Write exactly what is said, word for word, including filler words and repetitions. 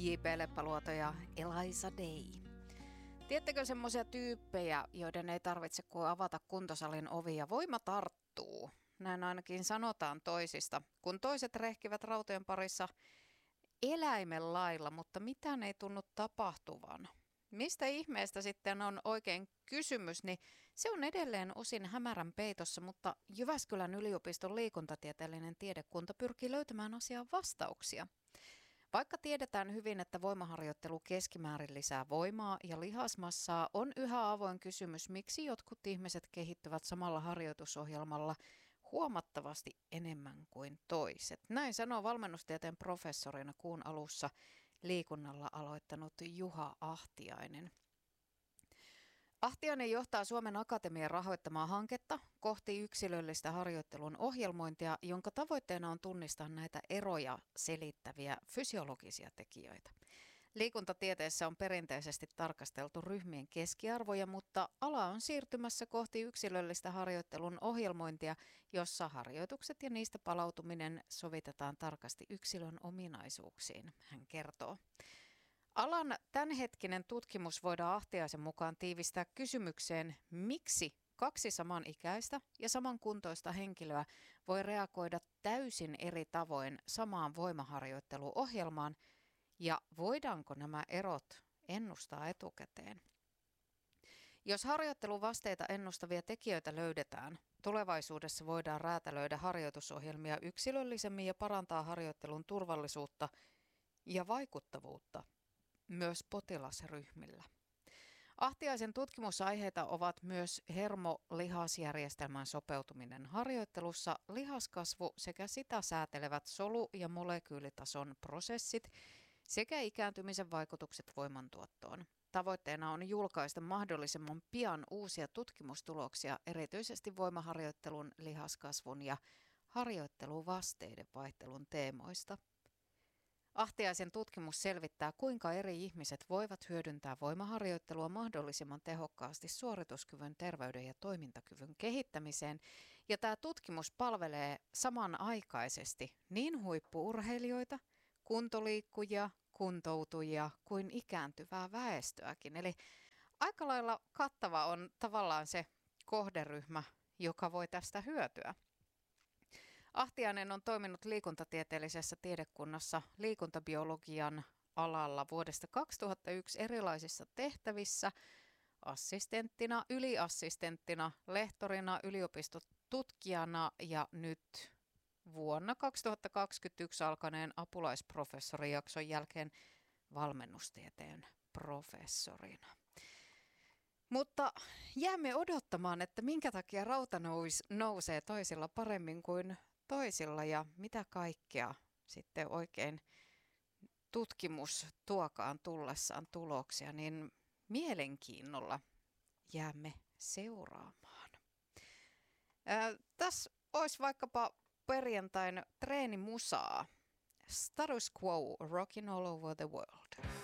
J P Leppäluoto ja Eliza Day. Tiedättekö semmoisia tyyppejä, joiden ei tarvitse kuin avata kuntosalin ovi ja voima tarttuu? Näin ainakin sanotaan toisista, kun toiset rehkivät rautojen parissa eläimen lailla, mutta mitään ei tunnu tapahtuvan. Mistä ihmeestä sitten on oikein kysymys, niin se on edelleen osin hämärän peitossa, mutta Jyväskylän yliopiston liikuntatieteellinen tiedekunta pyrkii löytämään asiaan vastauksia. Vaikka tiedetään hyvin, että voimaharjoittelu keskimäärin lisää voimaa ja lihasmassaa, on yhä avoin kysymys, miksi jotkut ihmiset kehittyvät samalla harjoitusohjelmalla huomattavasti enemmän kuin toiset. Näin sanoo valmennustieteen professorina kuun alussa liikunnalla aloittanut Juha Ahtiainen. Ahtiainen johtaa Suomen Akatemian rahoittamaa hanketta kohti yksilöllistä harjoittelun ohjelmointia, jonka tavoitteena on tunnistaa näitä eroja selittäviä fysiologisia tekijöitä. Liikuntatieteessä on perinteisesti tarkasteltu ryhmien keskiarvoja, mutta ala on siirtymässä kohti yksilöllistä harjoittelun ohjelmointia, jossa harjoitukset ja niistä palautuminen sovitetaan tarkasti yksilön ominaisuuksiin, hän kertoo. Alan tämänhetkinen tutkimus voidaan Ahtiaisen mukaan tiivistää kysymykseen, miksi kaksi samanikäistä ja samankuntoista henkilöä voi reagoida täysin eri tavoin samaan voimaharjoitteluohjelmaan ja voidaanko nämä erot ennustaa etukäteen. Jos harjoitteluvasteita ennustavia tekijöitä löydetään, tulevaisuudessa voidaan räätälöidä harjoitusohjelmia yksilöllisemmin ja parantaa harjoittelun turvallisuutta ja vaikuttavuutta myös potilasryhmillä. Ahtiaisen tutkimusaiheita ovat myös hermo-lihasjärjestelmän sopeutuminen harjoittelussa, lihaskasvu sekä sitä säätelevät solu- ja molekyylitason prosessit sekä ikääntymisen vaikutukset voimantuottoon. Tavoitteena on julkaista mahdollisimman pian uusia tutkimustuloksia erityisesti voimaharjoittelun, lihaskasvun ja harjoitteluvasteiden vaihtelun teemoista. Ahtiaisen tutkimus selvittää, kuinka eri ihmiset voivat hyödyntää voimaharjoittelua mahdollisimman tehokkaasti suorituskyvyn, terveyden ja toimintakyvyn kehittämiseen. Ja tämä tutkimus palvelee samanaikaisesti niin huippu-urheilijoita, kuntoliikkujia, kuntoutujia kuin ikääntyvää väestöäkin. Eli aika lailla kattava on tavallaan se kohderyhmä, joka voi tästä hyötyä. Ahtiainen on toiminut liikuntatieteellisessä tiedekunnassa liikuntabiologian alalla vuodesta kaksituhattayksi erilaisissa tehtävissä, assistenttina, yliassistenttina, lehtorina, yliopistotutkijana ja nyt vuonna kaksituhattakaksikymmentäyksi alkaneen apulaisprofessorijakson jälkeen valmennustieteen professorina. Mutta jäämme odottamaan, että minkä takia rauta nousee toisilla paremmin kuin toisilla ja mitä kaikkea sitten oikein tutkimus tuokaan tullessaan tuloksia, niin mielenkiinnolla jäämme seuraamaan. Ää, tässä olisi vaikkapa perjantain treenimusaa. Status Quo, Rockin' All Over the World.